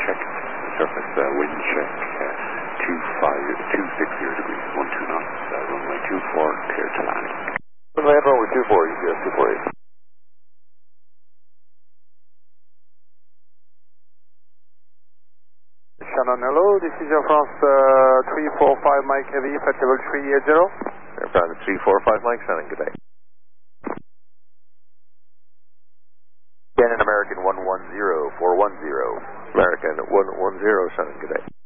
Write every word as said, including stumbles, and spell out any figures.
check. Surface uh, wind check. Uh, two five, two six zero degrees, one two knots. Uh, runway two four, clear to landing. Runway runway two four, U S two four eight. Shannon, hello. This is Air France uh, three four five Mike Heavy, flight level three eight zero. Air France three four five Mike, Shannon, good day. Shannon American one one zero four one zero. American one one zero, Shannon, good day.